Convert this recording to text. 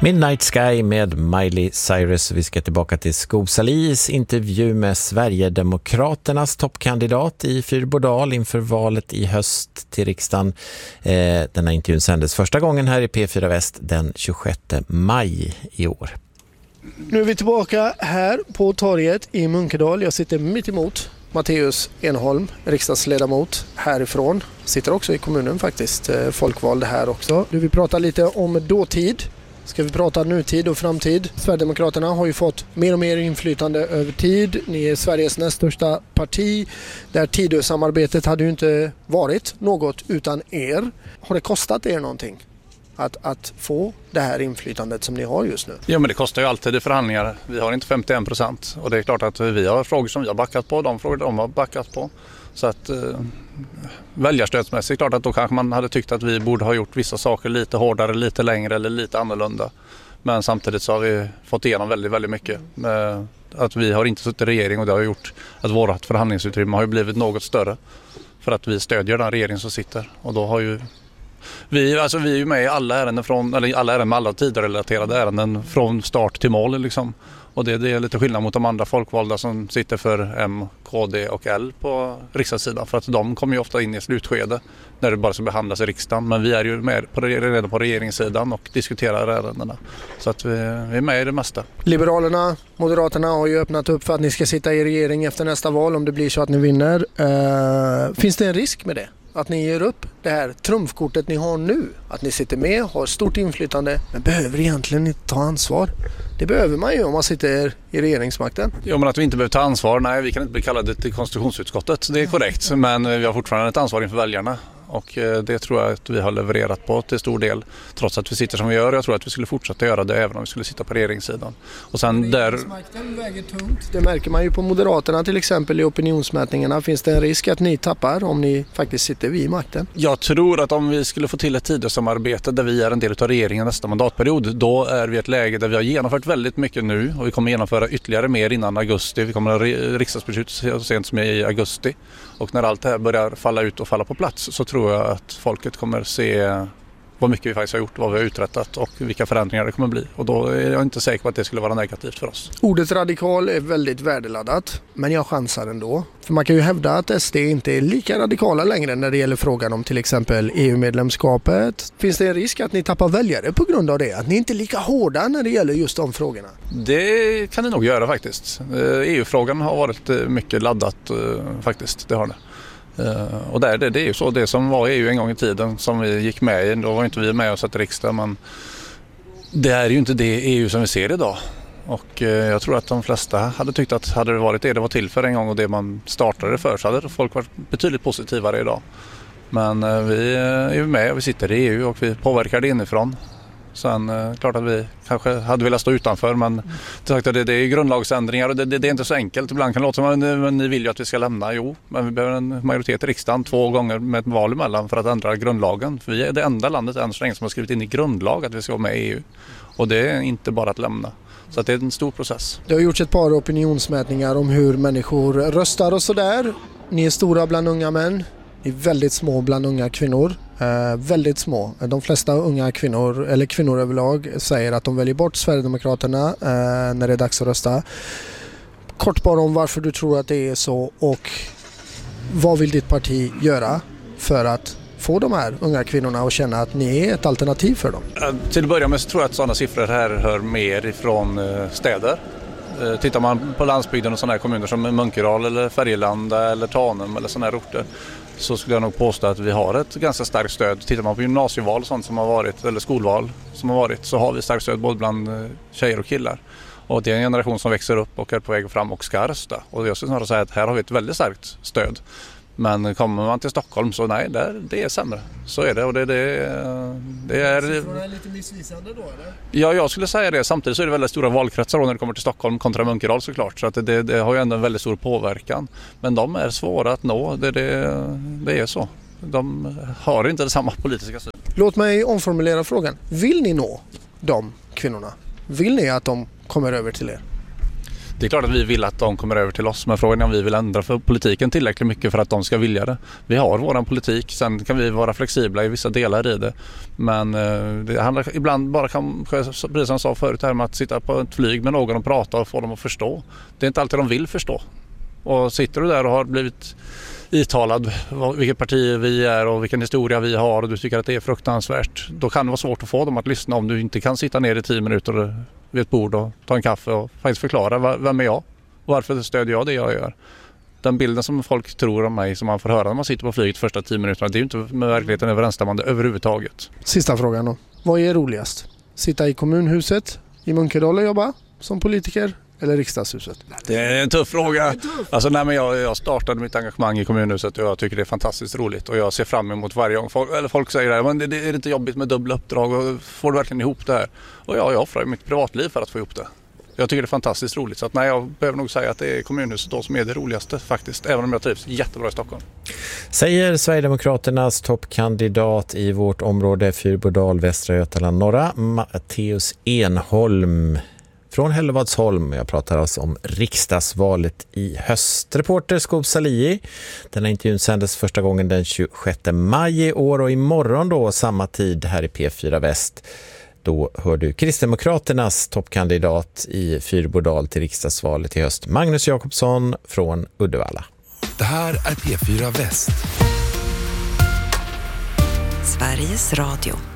Midnight Sky med Miley Cyrus. Vi ska tillbaka till Skop Salis intervju med Sverigedemokraternas toppkandidat i Fyrbodal inför valet i höst till riksdagen. Denna intervjun sändes första gången här i P4 Väst den 26 maj i år. Nu är vi tillbaka här på torget i Munkedal. Jag sitter mitt emot Matteus Enholm, riksdagsledamot härifrån. Sitter också i kommunen faktiskt, folkvald här också. Nu vi pratar lite om dåtid. Ska vi prata nutid och framtid? Sverigedemokraterna har ju fått mer och mer inflytande över tid. Ni är Sveriges näst största parti. Där Tidösamarbetet hade ju inte varit något utan er. Har det kostat er någonting att få det här inflytandet som ni har just nu? Ja, men det kostar ju alltid i förhandlingar. Vi har inte 51% och det är klart att vi har frågor som vi har backat på, de frågor de har backat på. Så att väljarstödsmässigt, klart att då kanske man hade tyckt att vi borde ha gjort vissa saker lite hårdare, lite längre eller lite annorlunda. Men samtidigt så har vi fått igenom väldigt, väldigt mycket. Att vi har inte suttit i regering och det har gjort att vårt förhandlingsutrymme har ju blivit något större. För att vi stödjer den regering som sitter. Och då har ju vi är ju med i alla ärenden med alla tidsrelaterade ärenden från start till mål liksom. Och det är lite skillnad mot de andra folkvalda som sitter för M, KD och L på riksdagssidan. För att de kommer ju ofta in i slutskede när det bara ska behandlas i riksdagen. Men vi är ju med redan på regeringssidan och diskuterar ärendena. Så att vi är med i det mesta. Liberalerna, Moderaterna har ju öppnat upp för att ni ska sitta i regering efter nästa val om det blir så att ni vinner. Finns det en risk med det? Att ni ger upp det här trumfkortet ni har nu. Att ni sitter med, har stort inflytande men behöver egentligen inte ta ansvar. Det behöver man ju om man sitter i regeringsmakten. Ja, men att vi inte behöver ta ansvar, nej, vi kan inte bli kallade till konstitutionsutskottet, det är korrekt. Men vi har fortfarande ett ansvar inför väljarna. Och det tror jag att vi har levererat på till stor del. Trots att vi sitter som vi gör. Jag tror att vi skulle fortsätta göra det även om vi skulle sitta på regeringssidan. Och sen regeringsmakten väger tungt. Det märker man ju på Moderaterna till exempel i opinionsmätningarna. Finns det en risk att ni tappar om ni faktiskt sitter vid makten? Jag tror att om vi skulle få till ett Tidösamarbete där vi är en del av regeringen nästa mandatperiod. Då är vi i ett läge där vi har genomfört väldigt mycket nu. Och vi kommer genomföra ytterligare mer innan augusti. Vi kommer att ha riksdagsbeslut så sent som i augusti. Och när allt det här börjar falla ut och falla på plats så tror jag att folket kommer se vad mycket vi faktiskt har gjort, vad vi har uträttat och vilka förändringar det kommer bli. Och då är jag inte säker på att det skulle vara negativt för oss. Ordet radikal är väldigt värdeladdat, men jag chansar ändå. För man kan ju hävda att SD inte är lika radikala längre när det gäller frågan om till exempel EU-medlemskapet. Finns det en risk att ni tappar väljare på grund av det? Att ni inte är lika hårda när det gäller just de frågorna? Det kan det nog göra faktiskt. EU-frågan har varit mycket laddat faktiskt, det har det. Och det är ju så, det som var EU en gång i tiden som vi gick med i, då var inte vi med och satt i riksdagen, men det är ju inte det EU som vi ser idag. Och jag tror att de flesta hade tyckt att hade det varit det var till för en gång och det man startade för så hade folk varit betydligt positivare idag. Men vi är ju med och vi sitter i EU och vi påverkar det inifrån. Sen klart att vi kanske hade velat stå utanför, men det är grundlagsändringar och det är inte så enkelt. Ibland kan det låta som att ni vill ju att vi ska lämna. Jo, men vi behöver en majoritet i riksdagen 2 gånger med ett val emellan för att ändra grundlagen. För vi är det enda landet än så länge som har skrivit in i grundlag att vi ska vara med i EU. Och det är inte bara att lämna. Så att det är en stor process. Det har gjorts ett par opinionsmätningar om hur människor röstar och sådär. Ni är stora bland unga män. Ni är väldigt små bland unga kvinnor. Väldigt små. De flesta unga kvinnor, eller kvinnor överlag, säger att de väljer bort Sverigedemokraterna när det är dags att rösta. Kort bara om varför du tror att det är så och vad vill ditt parti göra för att få de här unga kvinnorna att känna att ni är ett alternativ för dem? Till att börja med så tror jag att sådana siffror här hör mer ifrån städer. Tittar man på landsbygden och sådana här kommuner som Munkedal eller Färgelanda eller Tanum eller sådana här orter, så skulle jag nog påstå att vi har ett ganska starkt stöd. Tittar man på gymnasieval och sånt som har varit, eller skolval som har varit, så har vi starkt stöd både bland tjejer och killar. Och det är en generation som växer upp och är på väg fram och ska rösta. Och jag skulle snarare säga att här har vi ett väldigt starkt stöd. Men kommer man till Stockholm så nej, det är sämre. Så är det. Och det är... Siffrorna är lite missvisande då, eller? Ja, jag skulle säga det. Samtidigt så är det väldigt stora valkretsar då när det kommer till Stockholm kontra Munkedal såklart. Så att det har ju ändå en väldigt stor påverkan. Men de är svåra att nå. Det är så. De har inte samma politiska syn. Låt mig omformulera frågan. Vill ni nå de kvinnorna? Vill ni att de kommer över till er? Det är klart att vi vill att de kommer över till oss, men frågan är om vi vill ändra för politiken tillräckligt mycket för att de ska vilja det. Vi har våran politik, sen kan vi vara flexibla i vissa delar i det. Men det handlar ibland bara, precis som jag sa förut, här med att sitta på ett flyg med någon och prata och få dem att förstå. Det är inte alltid de vill förstå. Och sitter du där och har blivit italad vilket parti vi är och vilken historia vi har och du tycker att det är fruktansvärt, då kan det vara svårt att få dem att lyssna om du inte kan sitta ner i 10 minuter vid ett bord och ta en kaffe och faktiskt förklara vem är jag och varför stödjer jag det jag gör. Den bilden som folk tror om mig som man får höra när man sitter på flyget första 10 minuterna, det är ju inte med verkligheten överensstämmande överhuvudtaget. Sista frågan då. Vad är roligast? Sitta i kommunhuset i Munkedal och jobba som politiker eller riksdagshuset? Det är en tuff fråga. Alltså, men jag startade mitt engagemang i kommunhuset och jag tycker det är fantastiskt roligt och jag ser fram emot varje gång folk säger det här, men det är inte jobbigt med dubbla uppdrag och får du verkligen ihop det här? Och jag offrar mitt privatliv för att få ihop det. Jag tycker det är fantastiskt roligt, så att jag behöver nog säga att det är kommunhuset då som är det roligaste faktiskt, även om jag trivs jättebra i Stockholm. Säger Sverigedemokraternas toppkandidat i vårt område Fyrbodal, Västra Götaland norra, Matteus Enholm från Hällevadsholm. Jag pratar alltså om riksdagsvalet i höst. Reporter Skop Salih. Den här intervjun sändes första gången den 26 maj i år och imorgon då samma tid här i P4 Väst. Då hör du Kristdemokraternas toppkandidat i Fyrbodal till riksdagsvalet i höst, Magnus Jakobsson från Uddevalla. Det här är P4 Väst. Sveriges Radio.